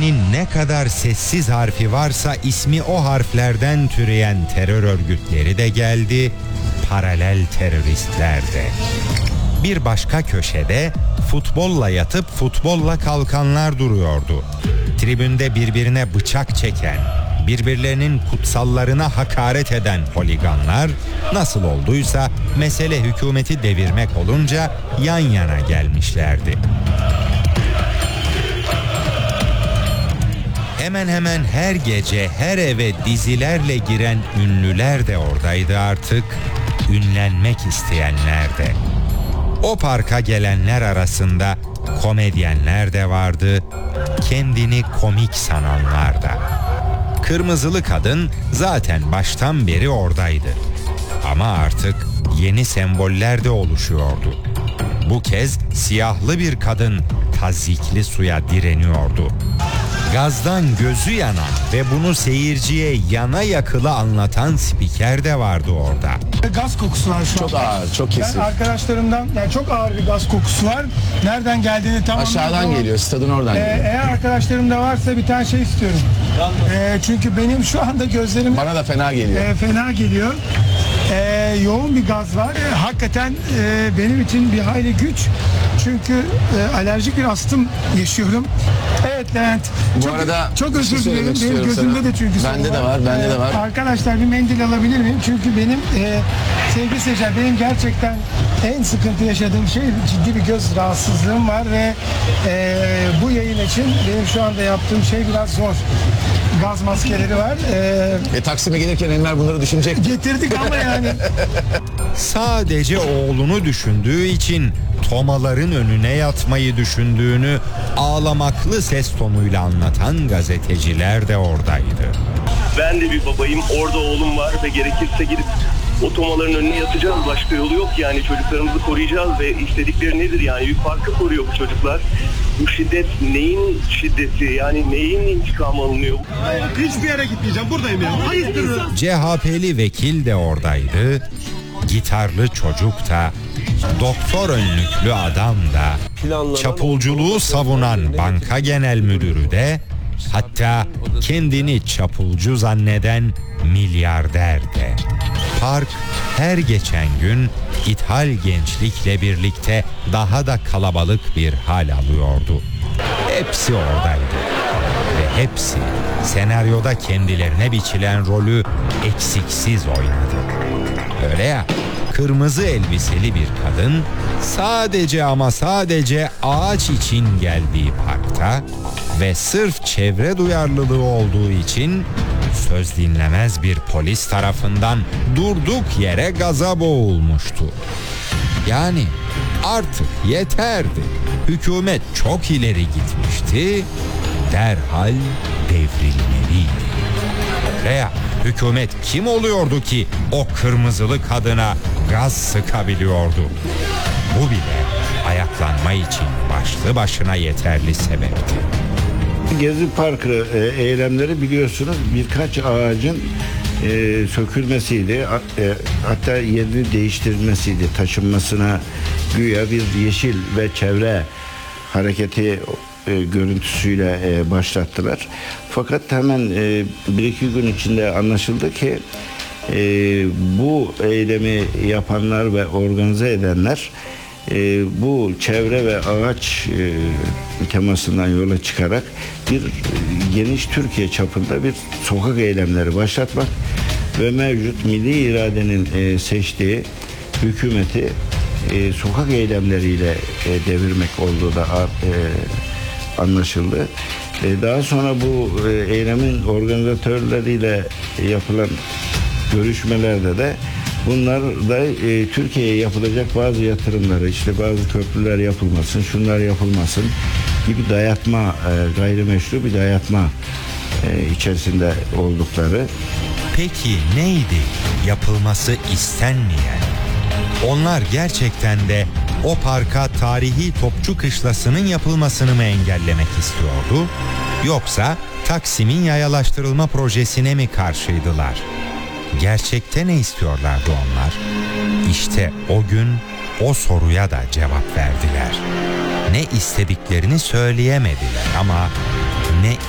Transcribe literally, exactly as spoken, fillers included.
Türkiye'nin ne kadar sessiz harfi varsa ismi o harflerden türeyen terör örgütleri de geldi, paralel teröristler de. Bir başka köşede futbolla yatıp futbolla kalkanlar duruyordu. Tribünde birbirine bıçak çeken, birbirlerinin kutsallarına hakaret eden holiganlar, nasıl olduysa mesele hükümeti devirmek olunca yan yana gelmişlerdi. Hemen hemen her gece her eve dizilerle giren ünlüler de oradaydı artık, ünlenmek isteyenler de. O parka gelenler arasında komedyenler de vardı, kendini komik sananlar da. Kırmızılı kadın zaten baştan beri oradaydı. Ama artık yeni semboller de oluşuyordu. Bu kez siyahlı bir kadın tazikli suya direniyordu. Gazdan gözü yanan ve bunu seyirciye yana yakıla anlatan spiker de vardı orada. Gaz kokusu var şu an. Çok ağır, çok kesin. Ben arkadaşlarımdan yani çok ağır bir gaz kokusu var. Nereden geldiğini tam Aşağıdan anlamadım. geliyor, stadın oradan Ee, geliyor. eğer arkadaşlarımda varsa bir tane şey istiyorum. Ee, çünkü benim şu anda gözlerim Bana da fena geliyor. e, fena geliyor. Ee, yoğun bir gaz var. Ee, hakikaten e, benim için bir hayli güç. Çünkü e, alerjik bir astım yaşıyorum. Evet Levent. Bu çok, arada çok bir şey özür dilerim. söylemek Benim istiyorum gözümde sana. de çünkü Bende sorun de var, bende de var. Arkadaşlar bir mendil alabilir miyim? Çünkü benim e, sevgili seyirciler, benim gerçekten en sıkıntı yaşadığım şey ciddi bir göz rahatsızlığım var ve e, bu yayın için benim şu anda yaptığım şey biraz zor. Gaz maskeleri var. E, E Taksim'e gelirken Enver bunları düşünecek. getirdik ama yani. Sadece oğlunu düşündüğü için tomaların önüne yatmayı düşündüğünü ağlamaklı ses tonuyla anlatan gazeteciler de oradaydı. Ben de bir babayım, orada oğlum var ve gerekirse gidip o tomaların önüne yatacağız. Başka yolu yok yani, çocuklarımızı koruyacağız ve istedikleri nedir yani? Bir parkı koruyor bu çocuklar. Bu şiddet neyin şiddeti, yani neyin intikamı alınıyor? Hiçbir yere gitmeyeceğim, buradayım ya. Hayırdır? C H P'li vekil de oradaydı, gitarlı çocuk da, doktor önlüklü adam da, çapulculuğu savunan banka genel müdürü de, hatta kendini çapulcu zanneden milyarder de. Park her geçen gün ithal gençlikle birlikte daha da kalabalık bir hal alıyordu. Hepsi oradaydı ve hepsi senaryoda kendilerine biçilen rolü eksiksiz oynadı. Öyle ya, kırmızı elbiseli bir kadın sadece ama sadece ağaç için geldiği parkta ve sırf çevre duyarlılığı olduğu için söz dinlemez bir polis tarafından durduk yere gaza boğulmuştu. Yani artık yeterdi. Hükümet çok ileri gitmişti, derhal devrilmeliydi. Öyle ya, hükümet kim oluyordu ki o kırmızılı kadına gaz sıkabiliyordu? Bu bile ayaklanma için başlı başına yeterli sebepti. Gezi Parkı e, eylemleri biliyorsunuz birkaç ağacın e, sökülmesiydi, a, e, hatta yerini değiştirilmesiydi, taşınmasına güya bir yeşil ve çevre hareketi e, görüntüsüyle e, başlattılar. Fakat hemen e, bir iki gün içinde anlaşıldı ki e, bu eylemi yapanlar ve organize edenler e, bu çevre ve ağaç e, temasından yola çıkarak bir e, geniş Türkiye çapında bir sokak eylemleri başlatmak ve mevcut milli iradenin e, seçtiği hükümeti e, sokak eylemleriyle e, devirmek olduğu da e, anlaşıldı. E, daha sonra bu e, eylemin organizatörleriyle yapılan görüşmelerde de bunlar da e, Türkiye'ye yapılacak bazı yatırımları, işte bazı köprüler yapılmasın, şunlar yapılmasın gibi dayatma, e, gayrimeşru bir dayatma e, içerisinde oldukları. Peki neydi yapılması istenmeyen? Onlar gerçekten de o parka tarihi Topçu Kışlası'nın yapılmasını mı engellemek istiyordu? Yoksa Taksim'in yayalaştırılma projesine mi karşıydılar? Gerçekte ne istiyorlardı onlar? İşte o gün o soruya da cevap verdiler. Ne istediklerini söyleyemediler ama ne